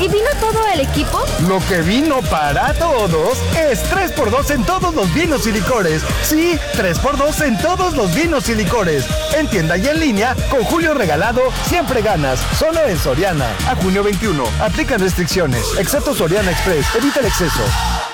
¿Y vino todo el equipo? Lo que vino para todos es 3x2 en todos los vinos y licores. Sí, 3x2 en todos los vinos y licores. En tienda y en línea, con Julio Regalado, siempre ganas. Solo en Soriana. A junio 21. Aplican restricciones. Excepto Soriana Express. Evita el exceso.